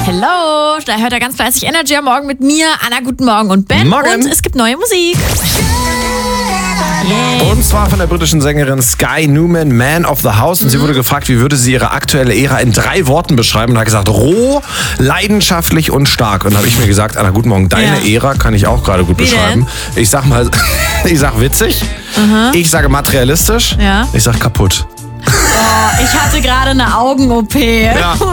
Hello, da hört er ganz fleißig Energy am Morgen mit mir, Anna, guten Morgen und Ben. Morgen. Und es gibt neue Musik. Yeah. Und zwar von der britischen Sängerin Sky Newman, Man of the House. Und sie wurde gefragt, wie würde sie ihre aktuelle Ära in 3 Worten beschreiben. Und hat gesagt, roh, leidenschaftlich und stark. Und da habe ich mir gesagt, Anna, guten Morgen, deine Ära kann ich auch gerade gut beschreiben. Ich sag mal, ich sag witzig, ich sage materialistisch, ich sag kaputt. Oh, ich hatte gerade eine Augen-OP. Ja.